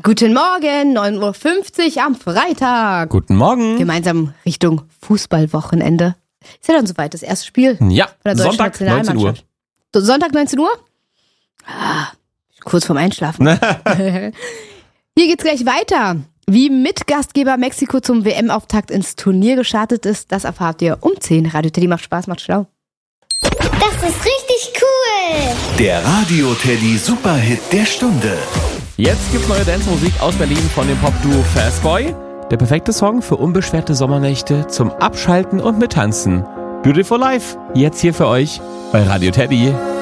Guten Morgen, 9.50 Uhr am Freitag. Guten Morgen. Gemeinsam Richtung Fußballwochenende. Ist ja dann soweit, das erste Spiel. Ja, von der Sonntag, 19 Uhr. Sonntag, 19 Uhr? Kurz vorm Einschlafen. Hier geht's gleich weiter. Wie Mitgastgeber Mexiko zum WM-Auftakt ins Turnier gestartet ist, das erfahrt ihr um 10. Radio Teddy macht Spaß, macht schlau. Das ist richtig cool. Der Radio Teddy Superhit der Stunde. Jetzt gibt's neue Dance-Musik aus Berlin von dem Pop-Duo Fastboy. Der perfekte Song für unbeschwerte Sommernächte zum Abschalten und Mittanzen. Beautiful Life, jetzt hier für euch bei Radio Teddy.